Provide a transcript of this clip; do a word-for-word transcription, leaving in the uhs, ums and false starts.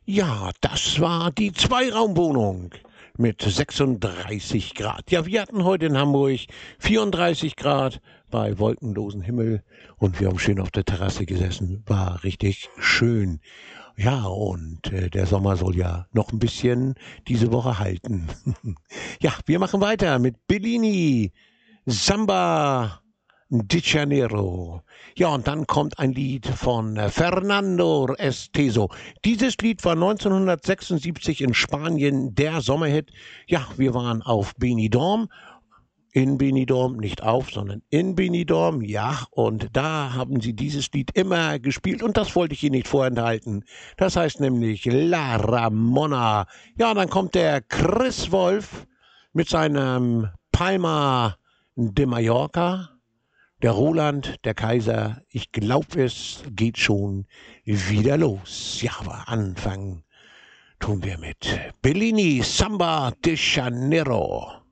Ja, das war die Zweiraumwohnung mit sechsunddreißig Grad. Ja, wir hatten heute in Hamburg vierunddreißig Grad bei wolkenlosem Himmel und wir haben schön auf der Terrasse gesessen. War richtig schön. Ja, und äh, der Sommer soll ja noch ein bisschen diese Woche halten. Ja, wir machen weiter mit Bellini, Samba de Janeiro. Ja, und dann kommt ein Lied von äh, Fernando Esteso. Dieses Lied war neunzehnhundertsechsundsiebzig in Spanien der Sommerhit. Ja, wir waren auf Benidorm. In Benidorm, nicht auf, sondern in Benidorm, ja, und da haben sie dieses Lied immer gespielt und das wollte ich Ihnen nicht vorenthalten. Das heißt nämlich La Ramona. Ja, und dann kommt der Chris Wolf mit seinem Palma de Mallorca, der Roland, der Kaiser. Ich glaube, es geht schon wieder los. Ja, aber anfangen tun wir mit Bellini, Samba de Janeiro.